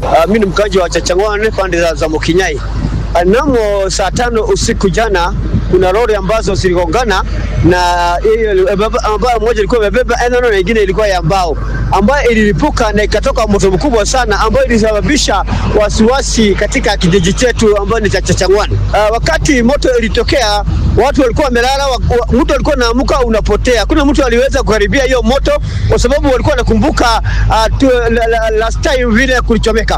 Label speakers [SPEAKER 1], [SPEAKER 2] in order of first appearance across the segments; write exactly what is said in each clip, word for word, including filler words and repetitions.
[SPEAKER 1] Uh, mimi ni mkaji wa Chachang'wani pande za, za Mokinyai. Namo saa tano usiku jana kuna lori ambazo ziligongana na hiyo ambayo moja ilikuwa imebeba enono na nyingine ilikuwa ya mbao ambayo ililipuka na ikatoka moto mkubwa sana ambayo ilisababisha wasiwasi katika kijiji chetu ambayo ni cha Chachang'wani. Uh, wakati moto ilitokea watu walikuwa wamelala, mtu alikuwa anaamuka unapotea. Kuna mtu aliweza kukaribia hiyo moto kwa sababu walikuwa wanakumbuka uh, tu, la, la, last time vile kulichomeka.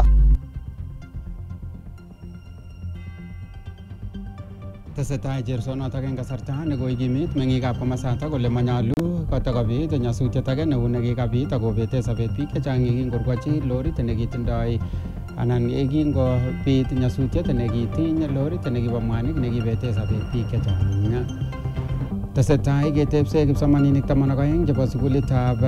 [SPEAKER 2] Tesetai chersonotok eng kasarta nekokimit meng'ikab komosata kole manyalu kotakobit nyasutiet age neu nekikabit akobete sobet biik chechang yekinkorwochi lorit nekitindoi anan yekingobit nyasutiet nekitiny lorit nekibo mwanik nekibete sobet biik chechang. Tesetai ketebse kipsomaninik taman ak oeng chebo sukulitab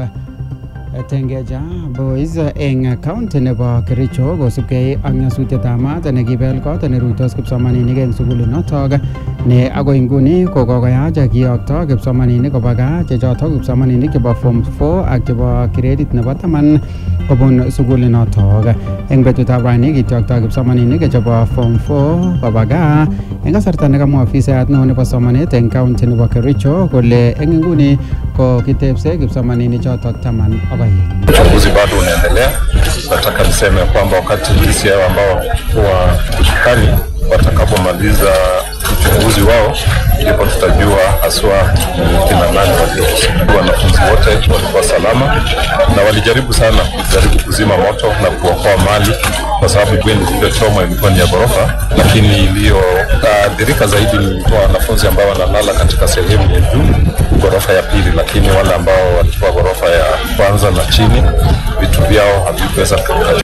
[SPEAKER 2] Tengeja Boys eng county nebo Kericho kosubkei ak nyasutietab maat nekibel kot neruitos kipsomaninik eng sukulinotok ne agoi nguni kokokoyach kiyokto kipsomaninik koba gaa chechotok kipsomaninik chebo form four ak chebo gradit nebo taman kobun sukulinotok. Eng betutab rani kityokto kipsomaninik chebo form four koba gaa eng kasarta nekamwa ofisayat neo nebo somanet eng county nebo Kericho kole eng nguni ko kitebse kipsomaninik chotok taman.
[SPEAKER 3] Uchunguzi bado unaendelea. Nataka niseme kwamba wakati polisi hao ambao wa ushukani watakapomaliza uchunguzi wao ndipo tutajua haswa kina nani waliohusika. Wanafunzi wote walikuwa salama na walijaribu sana kujaribu kuzima moto na kuokoa mali kwa sababu bweni ile choma ilikuwa ni ya ghorofa, lakini iliyoathirika zaidi ni wanafunzi ambao wanalala katika sehemu ya juu ghorofa ya pili, lakini wale ambao walikuwa ghorofa ya kwanza na chini vitu vyao havikuweza kukaa.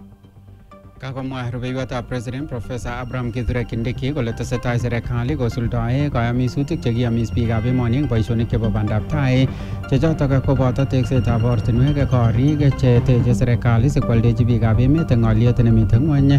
[SPEAKER 2] Kakomwa rubeiwotab President Professor Abraham Kithure Kindiki kole tesetai serikali kosuldae kayamisutik chekiyamis biikab emoni eng boisionik chebo bandab tai chechotok koboto teksetab ortinwek, korik cheteche serikali sikwaldechi biikab emet eng olyet nemitei ng'ony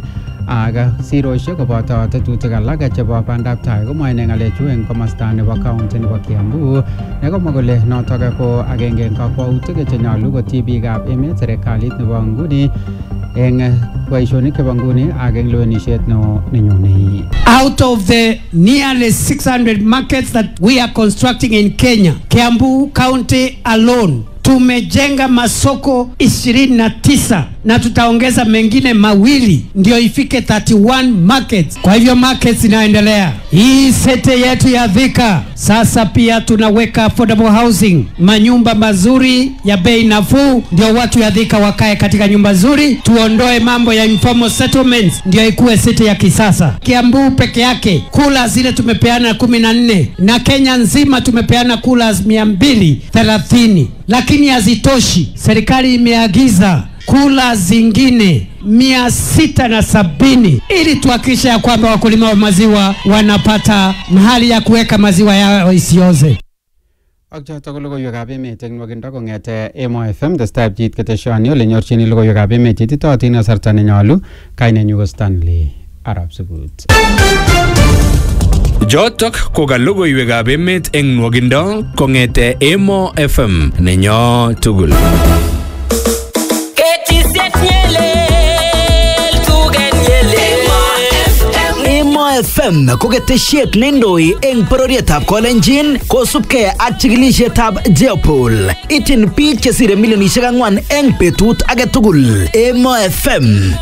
[SPEAKER 2] ak sirosiek koboto tetutik alak chebo bandab tai. Komwae eng ng'alechu eng komosta nebo county nebo Kiambu nekomwa kole notok ko agenge eng kakwautik chenyolu kotii biikab emet serikalit nebo nguni eng boisionik chebo nguni ak eng lewenisiet neo nenyone.
[SPEAKER 4] Out of the nearly six hundred markets that we are constructing in Kenya, Kiambu County alone tumejenga masoko ishirini na tisa na tutaongeza mengine mawili ndio ifike thirty one markets. Kwa hivyo markets inaendelea. Hii sete yetu ya Thika sasa pia tunaweka affordable housing, manyumba mazuri ya bei nafuu ndio watu ya Thika wakae katika nyumba nzuri. Tuondoe mambo ya informal settlements ndio ikuwe sete ya kisasa. Kiambu peke yake kula zile tumepeana kumi na nne na Kenya nzima tumepeana kula mia mbili thelathini, lakini hazitoshi. Serikali imeagiza kula zingine mia sita na sabini ili tuhakikishe ya kwamba wakulima wa maziwa wanapata mahali ya kuweka maziwa yao isioze.
[SPEAKER 2] Ak chotok logoiwekab emet eng nwakindo kong'ete Emo F M testai pchit keteshoni ole nyorchini logoiwekab emet cheititootin kasarta nenyolu. Kainenyu ko Stanley Arab Subut.
[SPEAKER 5] Jotok ko ka logoiwekab emet eng nwakindo kong'ete Emo F M nenyo tugul.
[SPEAKER 6] Emo F M ko ketesiet neindoi eng bororietab Kolenjin kosubkei ak chikilisietab Jeopol. Ityin biik chesire milionisiek ang'wan eng betut age tugul. Emo F M